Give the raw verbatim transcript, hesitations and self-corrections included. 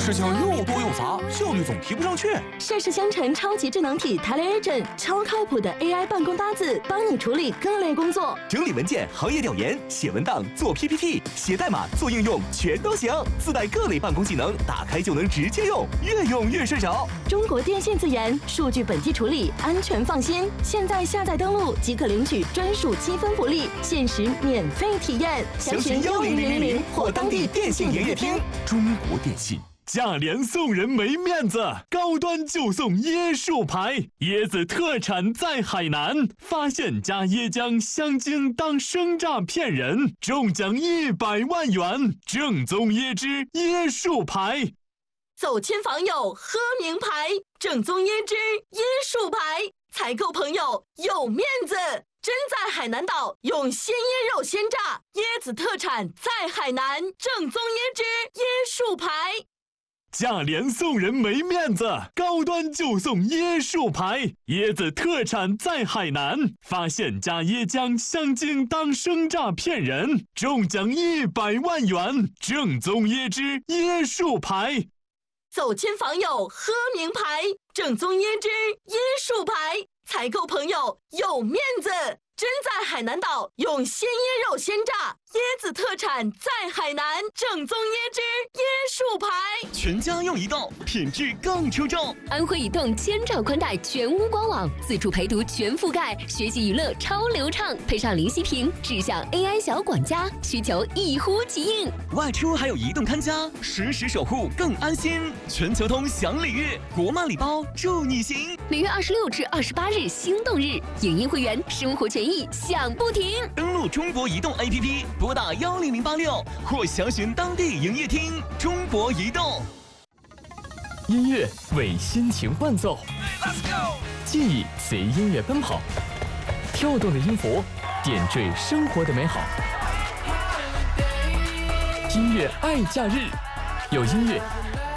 事情又多又杂，效率总提不上去。 盛世香城超级智能体 TeleAgent， 超靠谱的 A I 办公搭子，帮你处理各类工作， 整理文件、行业调研、写文档、做 P P T、写代码、做应用，全都行。自带各类办公技能，打开就能直接用，越用越顺手。 中国电信自研，数据本地处理，安全放心。现在下载登录即可领取专属积分福利，限时免费体验。 详询幺零零零零或当地电信营业厅。 中国电信。 价廉送人没面子，高端就送椰树牌，椰子特产在海南，发现加椰浆香精当生榨骗人，中奖一百万元，正宗椰汁椰树牌。 走亲访友喝名牌，正宗椰汁椰树牌，采购朋友有面子。真在海南岛用鲜椰肉鲜榨，椰子特产在海南，正宗椰汁椰树牌。 价廉送人没面子，高端就送椰树牌，椰子特产在海南，发现加椰浆香精当生榨骗人，中奖一百万元，正宗椰汁椰树牌。 走亲访友喝名牌，正宗椰汁椰树牌，采购朋友有面子。真在海南岛用鲜椰肉鲜榨，椰子特产在海南，正宗椰汁椰树牌。 全家用移动，品质更出众。 安徽移动千兆宽带全屋官网，自助陪读全覆盖，学习娱乐超流畅，配上零息屏，智享 A I 小管家，需求一呼即应。 外出还有移动看家，实时守护更安心。全球通享礼遇，国漫礼包祝你行。 每月二十六至二十八日心动日，影音会员生活权益享不停。 登录中国移动 A P P， 拨打幺零零八六或详询当地营业厅。中国移动。 音乐为心情伴奏，记忆随音乐奔跑，跳动的音符点缀生活的美好。音乐爱假日，有音乐